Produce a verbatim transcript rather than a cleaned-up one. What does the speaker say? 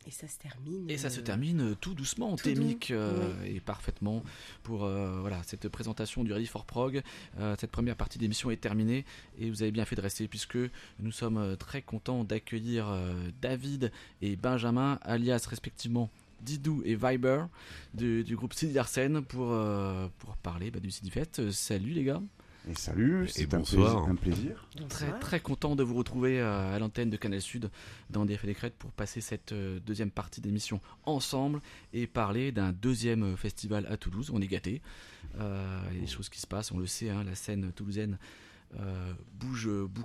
Et ça se termine. Et ça se euh, termine tout doucement, tout Témique, doux, euh, oui. et parfaitement pour euh, voilà, cette présentation du Ready for Prog. Euh, cette première partie d'émission est terminée et vous avez bien fait de rester puisque nous sommes euh, très contents d'accueillir euh, David et Benjamin, alias respectivement Didou et Viber du, du groupe Sidi Arsène pour, euh, pour parler bah, du Sidifest. Euh, salut les gars. Et salut, Et c'est un bonsoir. plaisir, un plaisir. Très, Bonsoir. très content de vous retrouver euh, à l'antenne de Canal Sud dans D F L des Crêtes pour passer cette euh, deuxième partie d'émission ensemble et parler d'un deuxième euh, festival à Toulouse. On est gâtés. Euh, il y a des choses qui se passent, on le sait, hein, la scène toulousaine euh, bouge beaucoup